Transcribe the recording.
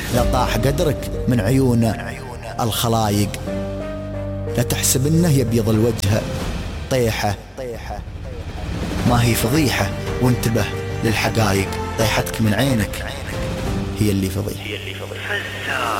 لا طاح قدرك من عيون الخلايق، لا تحسب انه يبيض الوجه طيحة، ما هي فضيحة وانتبه للحقائق، طيحتك من عينك هي اللي فضيحة.